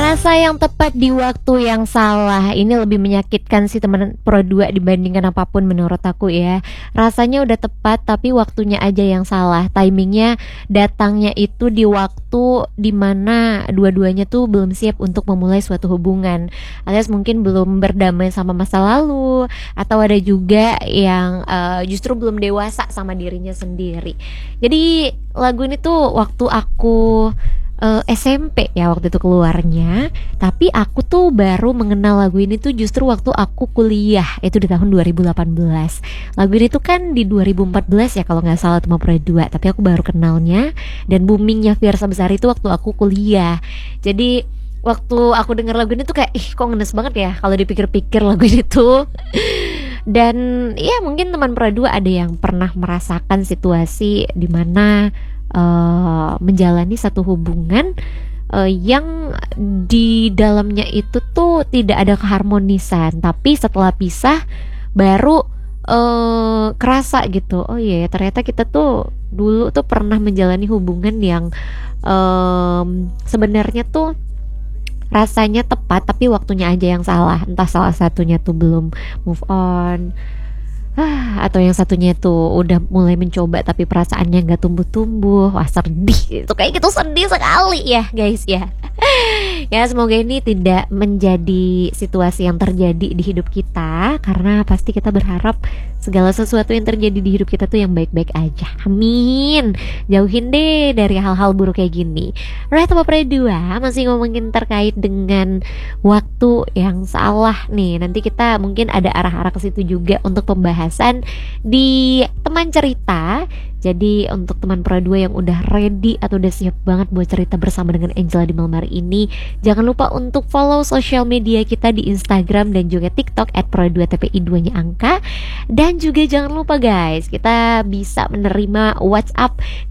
Rasa yang tepat di waktu yang salah. Ini lebih menyakitkan sih teman Pro 2 dibandingkan apapun menurut aku ya. Rasanya udah tepat tapi waktunya aja yang salah. Timingnya datangnya itu di waktu dimana dua-duanya tuh belum siap untuk memulai suatu hubungan, alias mungkin belum berdamai sama masa lalu, atau ada juga yang justru belum dewasa sama dirinya sendiri. Jadi lagu ini tuh waktu aku SMP ya waktu itu keluarnya, tapi aku tuh baru mengenal lagu ini tuh justru waktu aku kuliah, itu di tahun 2018. Lagu ini tuh kan di 2014 ya kalau nggak salah Tema Pro 2, tapi aku baru kenalnya dan boomingnya Fiersa Besari itu waktu aku kuliah. Jadi waktu aku denger lagu ini tuh kayak ih kok ngenes banget ya kalau dipikir-pikir lagu ini tuh. Dan ya mungkin teman Pro 2 ada yang pernah merasakan situasi dimana menjalani satu hubungan yang di dalamnya itu tuh tidak ada keharmonisan, tapi setelah pisah baru kerasa gitu, oh iya ternyata kita tuh dulu tuh pernah menjalani hubungan yang sebenarnya tuh rasanya tepat tapi waktunya aja yang salah. Entah salah satunya tuh belum move on, atau yang satunya tuh udah mulai mencoba tapi perasaannya nggak tumbuh-tumbuh. Wah sedih, itu kayak gitu, sedih sekali ya guys ya. Ya semoga ini tidak menjadi situasi yang terjadi di hidup kita, karena pasti kita berharap segala sesuatu yang terjadi di hidup kita tuh yang baik-baik aja. Amin. Jauhin deh dari hal-hal buruk kayak gini. Right, Tema Pro 2 masih ngomongin terkait dengan waktu yang salah nih. Nanti kita mungkin ada arah-arah ke situ juga untuk pembahasan di teman cerita. Jadi untuk teman Pro 2 yang udah ready atau udah siap banget buat cerita bersama dengan Angela di malam hari ini, jangan lupa untuk follow sosial media kita di Instagram dan juga TikTok @pro2tpi2 nya angka. Dan juga jangan lupa guys, kita bisa menerima WhatsApp ke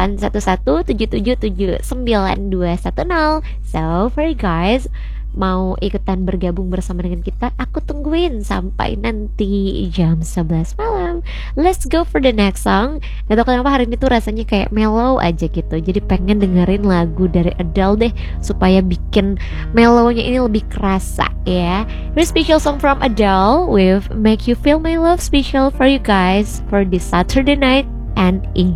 081177792110. So for you guys mau ikutan bergabung bersama dengan kita, aku tungguin sampai nanti jam 11 malam. Let's go for the next song. Gak tau kenapa hari ini tuh rasanya kayak mellow aja gitu, jadi pengen dengerin lagu dari Adele deh supaya bikin mellownya ini lebih kerasa ya. Here's special song from Adele with Make You Feel My Love, special for you guys for this Saturday night and in